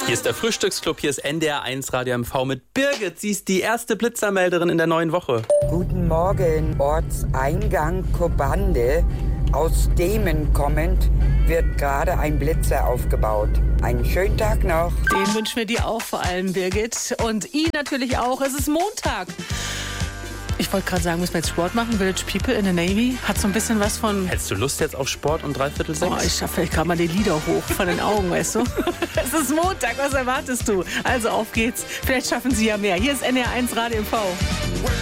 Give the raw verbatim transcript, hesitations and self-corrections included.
Hier ist der Frühstücksclub, hier ist N D R eins Radio M V mit Birgit. Sie ist die erste Blitzermelderin in der neuen Woche. Guten Morgen, Ortseingang Kobande. Aus Demen kommend wird gerade ein Blitzer aufgebaut. Einen schönen Tag noch. Den wünschen wir dir auch vor allem, Birgit. Und ihn natürlich auch. Es ist Montag. Ich wollte gerade sagen, müssen wir jetzt Sport machen? Village People in the Navy hat so ein bisschen was von... Hättest du Lust jetzt auf Sport um dreiviertel sechs? Oh, ich schaffe vielleicht gerade mal die Lider hoch von den Augen, weißt du? Es ist Montag, was erwartest du? Also auf geht's. Vielleicht schaffen sie ja mehr. Hier ist N D R eins Radio M V.